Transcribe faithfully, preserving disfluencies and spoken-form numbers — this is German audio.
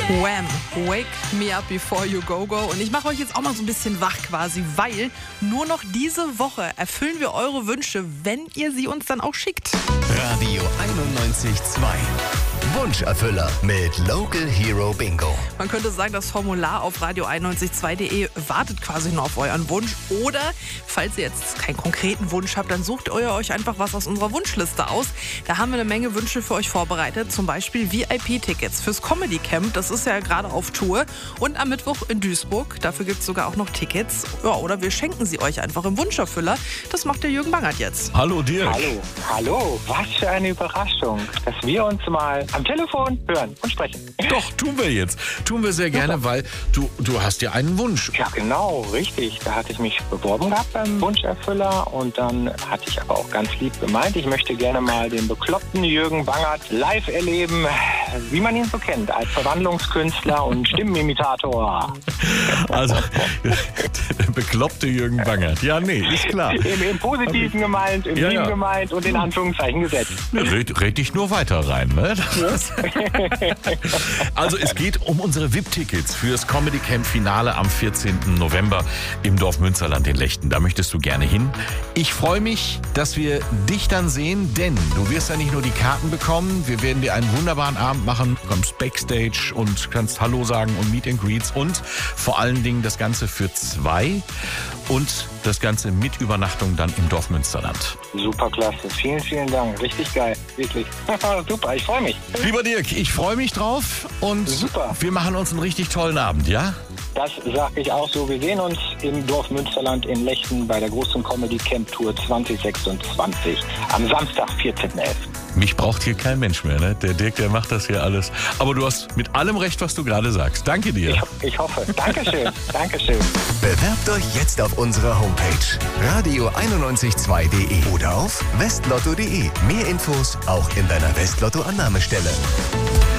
Wham! Wake me up before you go go. Und ich mache euch jetzt auch mal so ein bisschen wach quasi, weil nur noch diese Woche erfüllen wir eure Wünsche, wenn ihr sie uns dann auch schickt. Radio einundneunzig Komma zwei. Wunscherfüller mit Local Hero Bingo. Man könnte sagen, das Formular auf radio einundneunzig Komma zwei punkt de wartet quasi nur auf euren Wunsch. Oder, falls ihr jetzt keinen konkreten Wunsch habt, dann sucht ihr euch einfach was aus unserer Wunschliste aus. Da haben wir eine Menge Wünsche für euch vorbereitet. Zum Beispiel V I P-Tickets fürs Comedy Camp. Das ist ja gerade auf Tour. Und am Mittwoch in Duisburg. Dafür gibt es sogar auch noch Tickets. Ja, oder wir schenken sie euch einfach im Wunscherfüller. Das macht der Jürgen Bangert jetzt. Hallo Dirk. Hallo, hallo. Was für eine Überraschung, dass wir uns mal am Telefon hören und sprechen. Doch, tun wir jetzt. Tun wir sehr gerne, weil du, du hast ja einen Wunsch. Ja, genau, richtig. Da hatte ich mich beworben gehabt beim Wunscherfüller und dann hatte ich aber auch ganz lieb gemeint, ich möchte gerne mal den bekloppten Jürgen Bangert live erleben, wie man ihn so kennt, als Verwandlungskünstler und Stimmenimitator. Also, der bekloppte Jürgen Bangert. Ja, nee, ist klar. Im, im Positiven gemeint, im Ja, Lieben ja. gemeint und in Anführungszeichen gesetzt. Red, red dich nur weiter rein, ne? Also es geht um unsere V I P-Tickets fürs Comedy Camp Finale am vierzehnten November im Dorf Münsterland in Lechten. Da möchtest du gerne hin. Ich freue mich, dass wir dich dann sehen, denn du wirst ja nicht nur die Karten bekommen, wir werden dir einen wunderbaren Abend machen, du kommst Backstage und kannst Hallo sagen und Meet and Greets und vor allen Dingen das Ganze für zwei und das Ganze mit Übernachtung dann im Dorf Münsterland. Super klasse. Vielen, vielen Dank. Richtig geil. Wirklich. Super, ich freue mich. Lieber Dirk, ich freue mich drauf und Super. wir machen uns einen richtig tollen Abend, ja? Das sage ich auch so. Wir sehen uns im Dorf Münsterland in Lechten bei der großen Comedy Camp Tour zwanzig sechsundzwanzig am Samstag, vierzehnten elften Mich braucht hier kein Mensch mehr, ne? Der Dirk, der macht das hier alles. Aber du hast mit allem recht, was du gerade sagst. Danke dir. Ich, ich hoffe. Dankeschön. Dankeschön. Bewerbt euch jetzt auf unserer Homepage radio einundneunzig Komma zwei punkt de oder auf westlotto punkt de. Mehr Infos auch in deiner Westlotto-Annahmestelle.